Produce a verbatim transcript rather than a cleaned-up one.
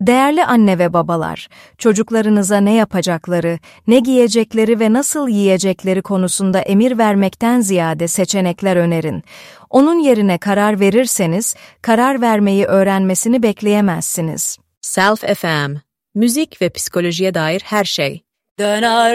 Değerli anne ve babalar, çocuklarınıza ne yapacakları, ne giyecekleri ve nasıl yiyecekleri konusunda emir vermekten ziyade seçenekler önerin. Onun yerine karar verirseniz, karar vermeyi öğrenmesini bekleyemezsiniz. Self F M, müzik ve psikolojiye dair her şey. Döner